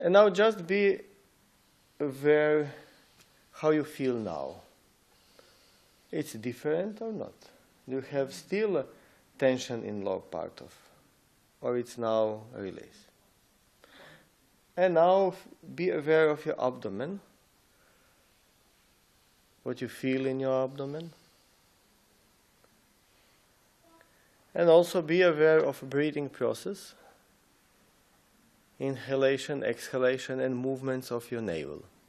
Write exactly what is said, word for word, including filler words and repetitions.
And now just be aware how you feel now. It's different or not? Do you have still tension in lower part of, or it's now release? And now be aware of your abdomen, what you feel in your abdomen. And also be aware of breathing process, inhalation, exhalation, and movements of your navel.